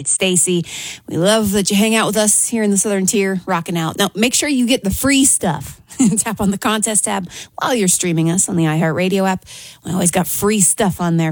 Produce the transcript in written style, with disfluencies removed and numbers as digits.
It's Stacy. We love that you hang out with us here in the Southern Tier, rocking out. Now, make sure you get the free stuff. Tap on the contest tab while you're streaming us on the iHeartRadio app. We always got free stuff on there